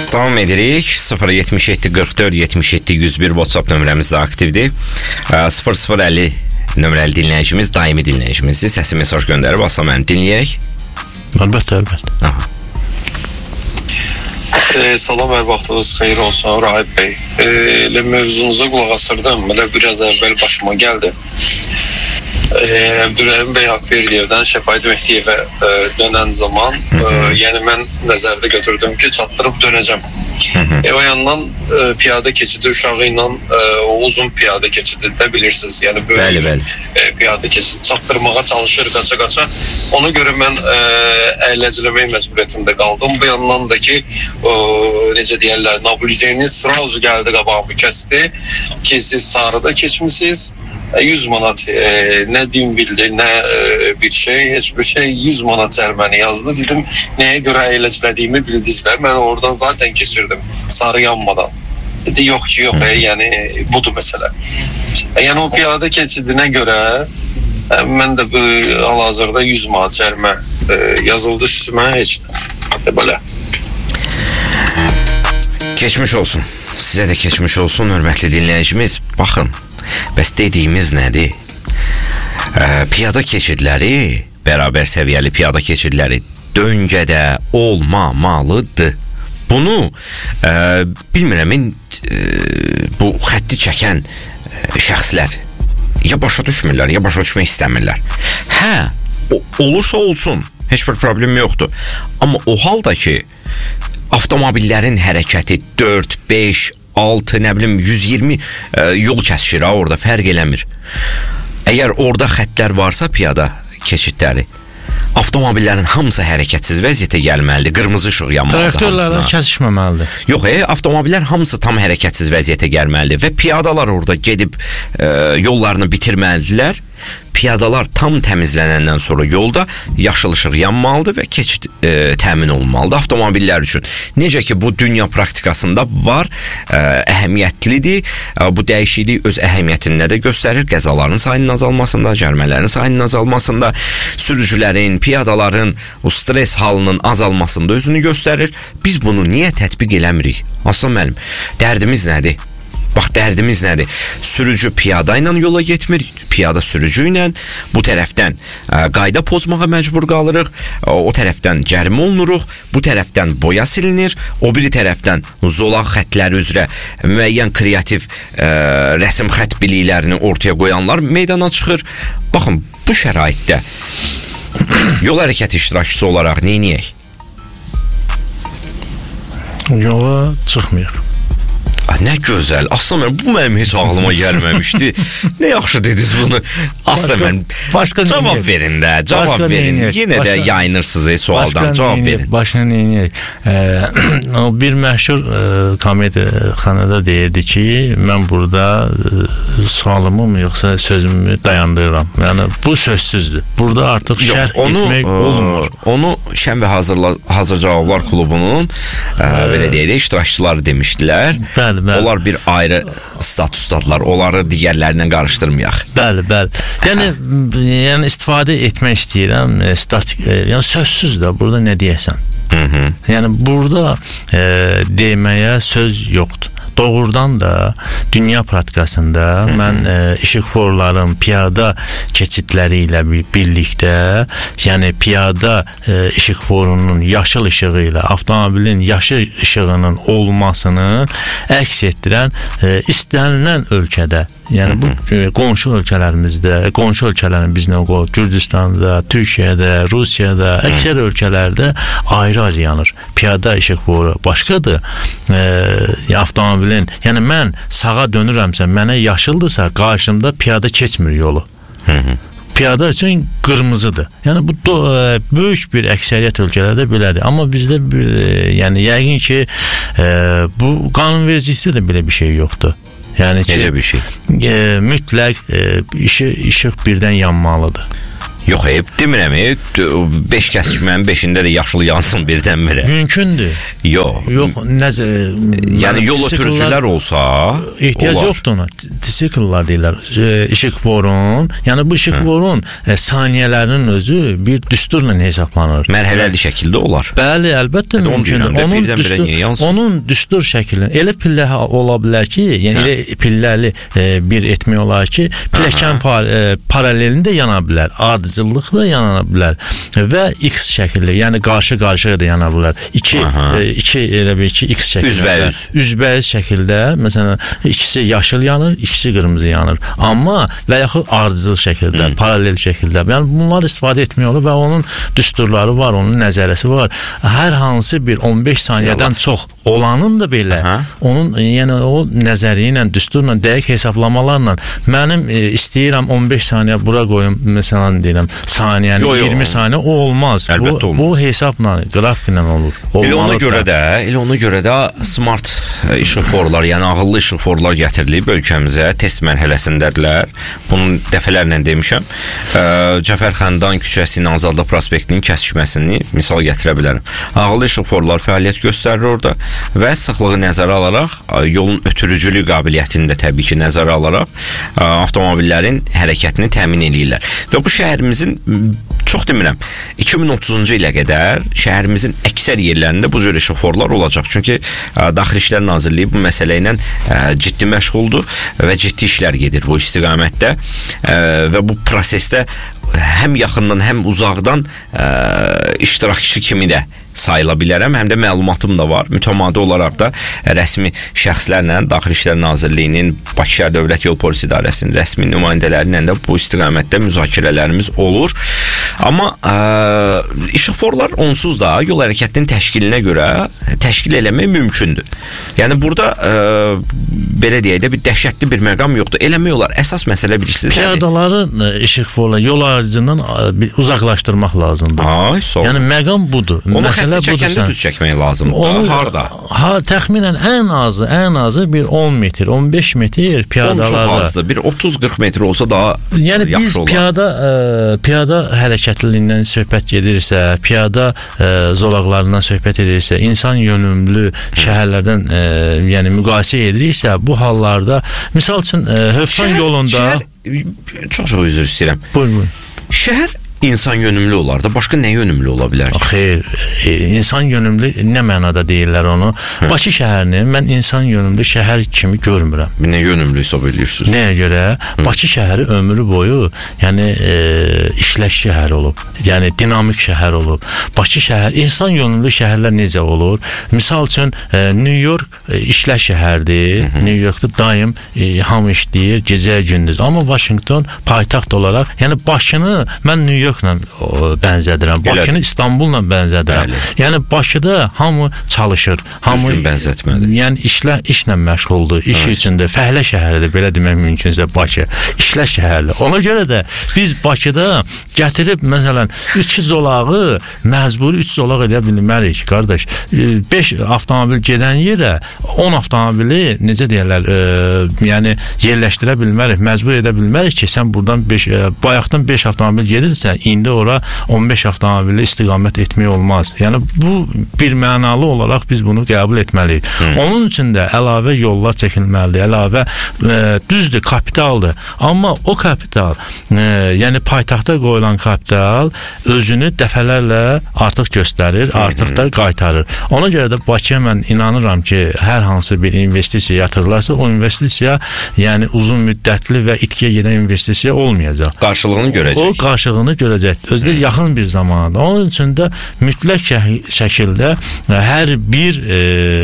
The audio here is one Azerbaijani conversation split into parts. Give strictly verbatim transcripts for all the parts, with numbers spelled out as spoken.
Davam edirik. sıfır yetmiş yeddi qırx dörd yetmiş yeddi yüz bir WhatsApp nömrəmiz də aktivdir. sıfır sıfır əlli nömrəli dinləyicimiz, daimi dinləyicimizdir. Səsi mesaj göndərib asla mənim dinləyək. Əlbəttə, əlbəttə. Aha. E, salam, hər vaxtınız xeyir olsun Rahib bəy. E, mövzunuza qulaq asırdım. Belə biraz əvvəl başıma gəldi. E, Abdurrahim bəy Haqveriyevdən Şəfaid Mehdiyevə e, dönən zaman e, yəni mən nəzərdə götürdüm ki, çatdırıb dönəcəm. E, o yandan e, piyada keçidi uşağı ilə e, o uzun piyada keçidi də bilirsiniz. Yəni böyle bəli, bəli. E, piyada keçidi çatdırmağa çalışır qaça-qaça. Ona görə mən e, əyləciləmək məcburiyyətində qaldım. Bu yandan da ki o, necə deyərlər, nabulicəyiniz sırası gəldi, qabağımı kəsdi ki siz sarıda keçmişsiniz. yüz manat e, nə din bildi, nə e, bir şey, heç bir şey, yüz manat cərməni yazdı. Dedim, nəyə görə əyləklədiyimi bildizlər. Mən oradan zaten keçirdim, sarı yanmadan. Dedi, yox ki, yox, e, yəni budur məsələ. E, yəni o piyada keçidinə görə e, mən də bu hal-hazırda yüz manat cərmə e, yazıldı üstümə, heç də belə. Keçmiş olsun. Sizə də keçmiş olsun, hörmətli dinləyicimiz. Baxın, bəs dediyimiz nədir? E, piyada keçidləri, bərabər səviyyəli piyada keçidləri döngədə olmamalıdır. Bunu e, bilmirəm, e, bu xətti çəkən e, şəxslər ya başa düşmürlər, ya başa düşmək istəmirlər. Hə, o, olursa olsun, heç bir problem yoxdur. Amma o halda ki, avtomobillərin hərəkəti dörd, beş, altı, nə bilim, yüz iyirmi e, yol kəsişir ha, orada fərq eləmir. Əgər orada xəttlər varsa piyada keçidləri, avtomobillərin hamısı hərəkətsiz vəziyyətə gəlməlidir. Qırmızı işıq yanmalıdır hamısına. Traktörlərlə kəsişməməlidir. Yox, e, avtomobillər hamısı tam hərəkətsiz vəziyyətə gəlməlidir və piyadalar orada gedib e, yollarını bitirməlidirlər. Piyadalar tam təmizlənəndən sonra yolda yaşıl işıq yanmalıdır və keçid e, təmin olunmalıdır avtomobillər üçün. Necə ki, bu dünya praktikasında var, e, əhəmiyyətlidir. E, bu dəyişiklik öz əhəmiyyətini də göstərir. Qəzaların sayının azalmasında, cərmələrin sayının azalmasında, sürücülərin, piyadaların o stres halının azalmasında özünü göstərir. Biz bunu niyə tətbiq eləmirik? Aslan müəllim, dərdimiz nədir? Bax, dərdimiz nədir? Sürücü piyada ilə yola getmir, piyada sürücü ilə. Bu tərəfdən ə, qayda pozmağa məcbur qalırıq, o tərəfdən cərimə olunuruq, bu tərəfdən boya silinir, o biri tərəfdən zolaq xətləri üzrə müəyyən kreativ ə, rəsm xət biliklərini ortaya qoyanlar meydana çıxır. Baxın, bu şəraitdə yol hərəkəti iştirakçısı olaraq neyniyək? Yola çıxmıyıq. Nə gözəl. Aslan mənim, bu mənim heç ağlıma gəlməmişdi. Nə yaxşı dediniz bunu. Aslan mənim, cavab verin də, cavab verin. Yenə də yayınırsınız sualdan, cavab verin. Başına neyiniyək? O bir məşhur komediyaxanada deyirdi ki, mən burada sualımı mı yoxsa sözümü dayandırıram. Yəni bu sözsüzdür. Burada artıq şərh etmək olmur. Onu Şən və Hazırla, Hazır Cavablar Klubunun belə deyək də iştirakçıları demişdilər. Bəli. Bəli. Onlar bir ayrı statusdadılar. Onları digərlərindən qarışdırmayaq. Bəli, bəli. Yəni, yəni istifadə etmək istəyirəm. Statik, yəni sözsüz də burada nə deyəsən? Hı -hı. Yəni burada e, deməyə söz yoxdur. Doğrudan da dünya praktikasında Hı -hı. mən e, işıqforların piyada keçidləri ilə birlikdə, yəni piyada e, işıqforunun yaşıl işığı ilə avtomobilin yaşıl işığının olmasını əks etdirən e, istənilən ölkədə, yəni Hı -hı. bu e, qonşu ölkələrimizdə, qonşu ölkələrin bizlə qoy, Gürcüstanda, Türkiyədə, Rusiyada, əksər ölkələrdə ayrı-ayrı yanır. Piyada işıqforu başqadır. E, avtomobil yəni mən sağa dönürəmsə, mənə yaşıldırsa, qarşımda piyada keçmir yolu. Hı -hı. Piyada üçün qırmızıdır. Yəni bu do, e, böyük bir əksəriyyət ölkələrdə belədir. Amma bizdə bir, e, yəni yəqin ki e, bu qanunvericilikdə də belə bir şey yoxdur. Yəni ki, necə bir şey? E, mütləq e, işıq, işıq birdən yanmalıdır. Yox, hep demirəm, beş kəsişmənin beşində də yaşıl yansın birdən-birə. Mümkündür. Yox. Yox, nəzə yəni yol ötürücülər olsa, ehtiyac olar. yoxdur ona. Disiklər deyirlər. İşıq forun. Yəni bu işıq forun e, saniyələrinin özü bir düsturla hesablanır. Mərhələli şəkildə olar. Bəli, əlbəttə mümkündür. Onun düstur, onun düstur şəkli elə pillə ola bilər ki, yəni hə. elə pilləli e, bir etmək olar ki, pilləkən par, e, paralelində yana bilər. Ardıcıllıqla yana bilər və X şəkilli, yəni qarşı-qarşıya da yana bilər. İki, e, iki elə bir iki X şəkildə. Üzbəüz. Üzbəüz şəkildə, məsələn, ikisi yaşıl yanır, ikisi qırmızı yanır. Amma və yaxud ardıcıl şəkildə, hmm. paralel şəkildə. Yəni bunlar istifadə etmək olur və onun düsturları var, onun nəzərəsi var. Hər hansı bir on beş saniyədən çox olanın da belə, aha. onun yəni o nəzəriyyə ilə, düsturla, dəqiq hesablamalarla mənim e, istəyirəm on beş saniyə bura qoyum, məsələn deyirəm, saniyəni yo, yo, iyirmi saniyə o olmaz. Əlbəttə bu, olmaz. Bu hesabla, qrafiklə olur. Elə ona görə də, elə ona görə də smart işıq forlar, yəni ağıllı işıq forlar gətirilib ölkəmizə, test mərhələsindədirlər. Bunu dəfələrlə demişəm. Ə, Cəfər Xandan küçəsinin Azadlıq prospektinin kəsişməsini misal gətirə bilərəm. Ağıllı işıq forlar fəaliyyət göstərir orada və sıxlığı nəzərə alaraq, yolun ötürücülük qabiliyyətini də təbii ki nəzərə alaraq avtomobillərin hərəkətini təmin edirlər. Və bu şəhərimizin çox demirəm, iki min otuzuncu ilə qədər şəhərimizin əksər yerlərində bu cür işıqforlar olacaq. Çünki Daxili İşlər Nazirliyi bu məsələ ilə ciddi məşğuldur və ciddi işlər gedir bu istiqamətdə və bu prosesdə həm yaxından, həm uzaqdan iştirakçı kimi də sayıla bilərəm, həm də məlumatım da var. Mütəmadi olaraq da rəsmi şəxslərlə Daxili İşlər Nazirliyinin, Bakı Şəhər Dövlət Yol Polis İdarəsinin rəsmi nümayəndələri ilə də bu istiqamətdə müzakirələrimiz olur. Amma ə, işıqforlar onsuz da yol hərəkətinin təşkilinə görə təşkil eləmək mümkündür. Yəni burada ə, belə deyək də bir dəhşətli bir məqam yoxdur. Eləmək olar. Əsas məsələ bilirsiniz. Piyadaların işıqforla yol aracından uzaqlaşdırmaq lazımdır. Ay, sağ olun. Yəni məqam budur. Onu xətti çəkəndə düz çəkmək lazımdır. Onu, harda? Ha, təxminən ən azı, ən azı bir on metr, on beş metr piyadalarda. on çox azdır. Bir otuz qırx metr olsa daha yəni yaxşı biz olar. Piyada, ə, piyada hərəkətliliyindən söhbət gedirsə, piyada ə, zolaqlarından söhbət edirsə, insan yönümlü şəhərlərdən ə, yəni müqayisə ediriksə, bu hallarda misal üçün Höfsan yolunda şəhər, çox-çox üzr istəyirəm. Buyur, buyur. Şəhər insan yönümlü olar da, başqa nə yönümlü ola bilər ki? Xeyr, e, insan yönümlü nə mənada deyirlər onu? Hə. Bakı şəhərini mən insan yönümlü şəhər kimi görmürəm. Nə yönümlü hesab edirsiniz? Nəyə görə? Hı. Bakı şəhəri ömrü boyu, yəni e, işləş şəhər olub. Yəni dinamik şəhər olub. Bakı şəhər, insan yönümlü şəhərlər necə olur? Misal üçün e, New York e, işləş şəhərdir. Hı -hı. New Yorkda daim e, hamı işləyir, gecə gündüz. Amma Washington paytaxt olaraq, yəni başını mən New York bənzədirəm. Bakını İstanbulla bənzədirəm. Bəli. Yəni Bakıda hamı çalışır. Hamı bənzətmədir. Yəni işlə işlə məşğuldur. İş evet. içində fəhlə şəhəridir, belə demək mümkünsə Bakı. İşlə şəhərli. Ona görə də biz Bakıda gətirib məsələn üç zolağı məcburi üç zolaq edə bilmərik, qardaş. beş avtomobil gedən yerə on avtomobili necə deyirlər, e, yəni yerləşdirə bilmərik, məcbur edə bilmərik ki, sən buradan beş e, bayaqdan beş avtomobil gedirsə, indi ora on beş avtomobili istiqamət etmək olmaz. Yəni bu bir mənalı olaraq biz bunu qəbul etməliyik. Hmm. Onun üçün də əlavə yollar çəkilməlidir. Əlavə e, düzdür, kapitaldır. Amma o kapital, e, yəni paytaxta qoyulan kapital özünü dəfələrlə artıq göstərir, artıq da qaytarır. Ona görə də Bakıya mən inanıram ki, hər hansı bir investisiya yatırılarsa, o investisiya yəni uzun müddətli və itkiyə gedən investisiya olmayacaq. Qarşılığını görəcək. O qarşılığını görəcək. Özdə hmm. yaxın bir zamanda. Onun üçün də mütləq şəkildə hər bir e,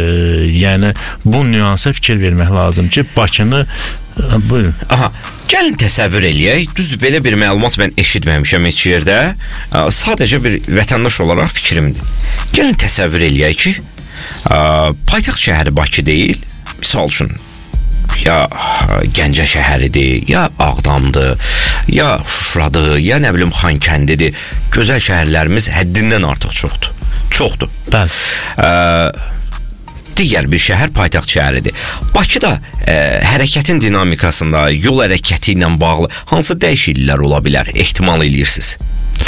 yəni bu nüansa fikir vermək lazım ki, Bakını buyurun. Aha, gəlin təsəvvür eləyək. Düz belə bir məlumat mən eşitməmişəm heç yerdə. Sadəcə bir vətəndaş olaraq fikrimdir. Gəlin təsəvvür eləyək ki, paytaxt şəhəri Bakı deyil, misal üçün ya Gəncə şəhəridir, ya Ağdamdır, ya Şuşadır, ya nə bilim Xankəndidir. Gözəl şəhərlərimiz həddindən artıq çoxdur. Çoxdur. Bəli. Ə, digər bir şəhər, paytaxt şəhəridir. Bakıda e, hərəkətin dinamikasında, yol hərəkəti ilə bağlı hansı dəyişikliklər ola bilər, ehtimal edirsiniz?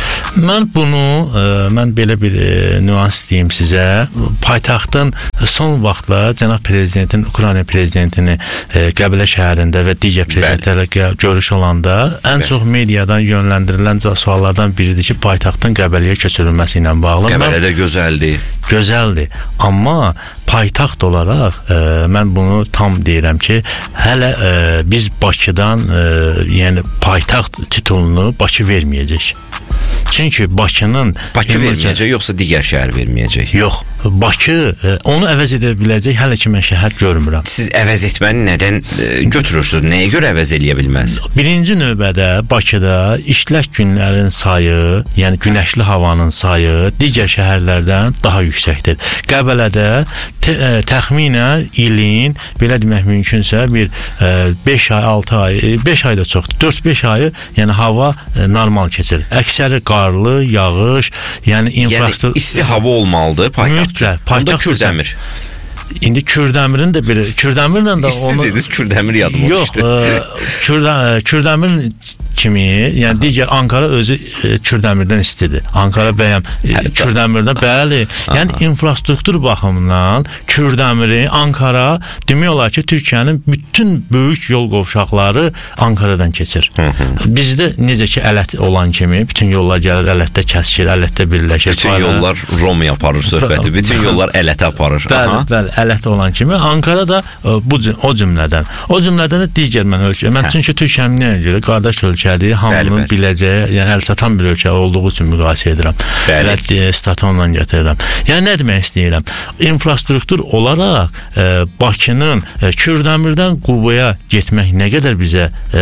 Mən bunu, e, mən belə bir e, nüans deyim sizə. Paytaxtın son vaxtlar cənab prezidentin, Ukrayna prezidentini e, Qəbələ şəhərində və digər prezidentlərlə görüş olanda ən Bəli. çox mediadan yönləndirilən suallardan biridir ki, paytaxtın Qəbələyə köçürülməsi ilə bağlı. Qəbələ də gözəldir. Gözəldir. Amma paytaxt olaraq e, mən bunu tam deyirəm ki, hələ e, biz Bakıdan, e, yəni paytaxt titulunu Bakı verməyəcək. Çünki Bakının Bakı verməyəcək, yoxsa digər şəhər verməyəcək? Yox, Bakı e, onu əvəz edə biləcək, hələ ki mən şəhər görmürəm. Siz əvəz etməni nədən e, götürürsünüz? Nəyə görə əvəz eləyə bilməz? Birinci növbədə Bakıda işlək günlərin sayı, yəni günəşli havanın sayı digər şəhərlərdən daha yüksəkdir. Qəbələdə te, e, təxminən ilin, belə demək mümkünsə, bir e, beş ay, altı ay, beş ayda çoxdur, dörd beş ayı, yəni hava e, normal keçir. Əksəri qarlı, yağış, yəni infrastruktur... Yəni isti hava olmalıdır paytaxt. Mütləq, paytaxt Kürdəmir. İndi Kürdəmirin də bir Kürdəmirlə də onu İstədiniz Kürdəmir yadıma düşdü. Yox, Kürdə, Kürdəmir kimi, yəni digər Ankara özü Kürdəmirdən istidir. Ankara bəyəm Kürdəmirdən, bəli. Yəni infrastruktur baxımından Kürdəmiri, Ankara demək olar ki, Türkiyənin bütün böyük yol qovşaqları Ankaradan keçir. Hı -hı. Bizdə necə ki Ələt olan kimi bütün yollar gəlir Ələtdə kəsişir, Ələtdə birləşir. Bütün yollar Romaya aparır söhbəti. Bütün yollar Ələtə aparır. Bəli, bəli. Ələt olan kimi Ankara da bu o cümlədən. O cümlədən də digər mən ölkə. Mən hə. çünki Türkiyənin nəyə görə qardaş ölkədir, hamının bəli, biləcəyi, yəni əlçatan bir ölkə olduğu üçün müqayisə edirəm. Bəli, statonla gətirirəm. Yəni nə demək istəyirəm? İnfrastruktur olaraq e, Bakının e, Kürdəmirdən Qubaya getmək nə qədər bizə e,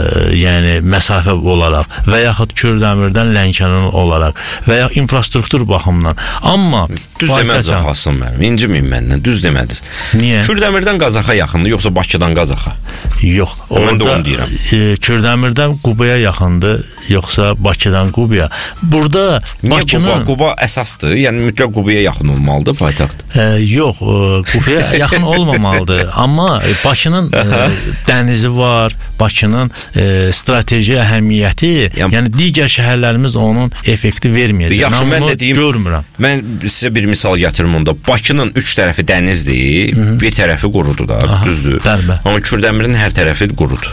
yəni məsafə olaraq və yaxud Kürdəmirdən Lənkəran olaraq və ya infrastruktur baxımından. Amma düz deməz Hasan mənim. İnciməyin məndən. Düz demədiniz. Niyə? Kürdəmirdən Qazaxa yaxındır, yoxsa Bakıdan Qazaxa? Yox. Mən də onu deyirəm. E, Kürdəmirdən Qubaya yaxındır, yoxsa Bakıdan Qubaya. Burada Bakının... Quba, Quba əsasdır, yəni mütləq Qubaya yaxın olmalıdır paytaxt. E, yox, e, Qubaya yaxın olmamalıdır. Amma Bakının e, dənizi var, Bakının e, strateji əhəmiyyəti, yəni, yəni digər şəhərlərimiz onun effekti verməyəcək. Yaxşı, mən, mən də deyim, görmürəm. Mən sizə bir misal gətirim onda. Bakının üç tərəfi dənizdir, Hı -hı. bir tərəfi qurudur da, Aha, düzdür. Bəli, bəli. Amma Kürdəmirin hər tərəfi qurudur.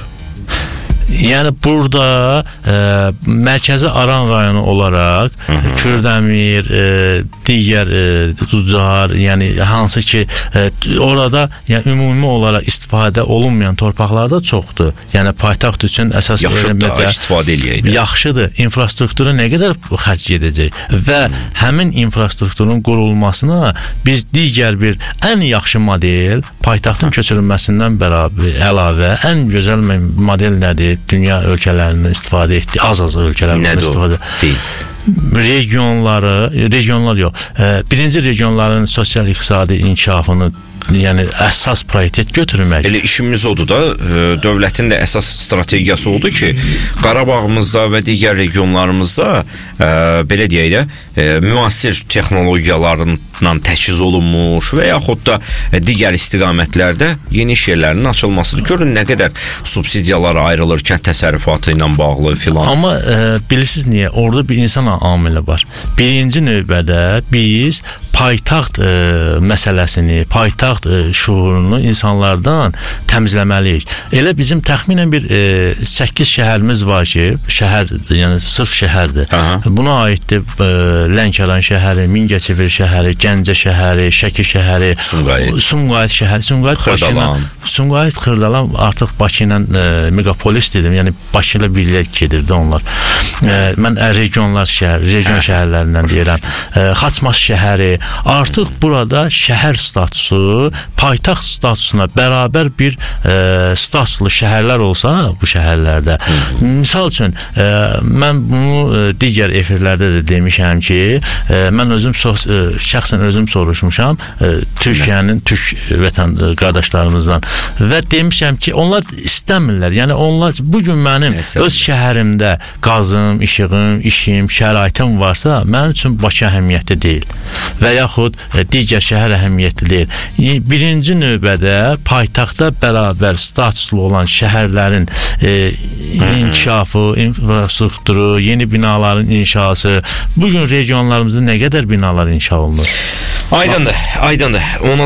Yəni burada e, mərkəzi Aran rayonu olaraq Hı -hı. Kürdəmir, e, digər e, Ducar, yəni hansı ki e, orada yəni ümumi olaraq istifadə olunmayan torpaqlarda çoxdur. Yəni paytaxt üçün əsas eləməkdə istifadə eləyək. Yaxşıdır. İnfrastruktura nə qədər xərc gedəcək və Hı -hı. həmin infrastrukturun qurulmasına biz digər bir ən yaxşı model paytaxtın köçürülməsindən bərabər əlavə ən gözəl model nədir? Dünya ölkələrindən istifadə etdi, az-az ölkələrindən istifadə deyil. Regionları, regionlar yox, birinci regionların sosial-iqtisadi inkişafını, yəni əsas prioritet götürmək. Elə işimiz odur da, dövlətin də əsas strategiyası odur ki, Qarabağımızda və digər regionlarımızda belə deyək də, müasir texnologiyalarla təchiz olunmuş və yaxud da digər istiqamətlərdə yeni iş yerlərinin açılmasıdır. Görün nə qədər subsidiyalar ayrılır kənd təsərrüfatı ilə bağlı filan. Amma e, bilirsiniz niyə? Orada bir insan amili var. Birinci növbədə biz paytaxt e, məsələsini, paytaxt e, şuurunu insanlardan təmizləməliyik. Elə bizim təxminən bir e, səkkiz şəhərimiz var ki, şəhər, yəni sırf şəhərdir. Aha. Buna aiddir e, Lənkəran şəhəri, Mingəçevir şəhəri, Gəncə şəhəri, Şəki şəhəri, Sumqayıt, Sumqayıt şəhəri, Sumqayıt Xırdalan. Sumqayıt Xırdalan artıq Bakı ilə e, megapolis dedim, yəni Bakı ilə birlik gedirdi onlar. E, mən e, regionlar şəhər, region hə. şəhərlərindən deyirəm. E, Xaçmaz şəhəri, artıq burada şəhər statusu paytaxt statusuna bərabər bir e, statuslu şəhərlər olsa bu şəhərlərdə. Hı. Misal üçün e, mən bunu e, digər efirlərdə də demişəm ki, e, mən özüm sos, e, şəxsən özüm soruşmuşam e, Türkiyənin türk vətən qardaşlarımızdan və demişəm ki, onlar istəmirlər. Yəni onlar bu gün mənim Neyse. öz şəhərimdə qazım, işığım, işim, şəraitim varsa, mənim üçün Bakı əhəmiyyətli deyil. və yaxud digər şəhər əhəmiyyətli deyil. Birinci növbədə paytaxtda bərabər statuslu olan şəhərlərin e, inkişafı, infrastrukturu, yeni binaların inşası, bugün regionlarımızda nə qədər binalar inşa olunur? Aydındır, aydındır. Ona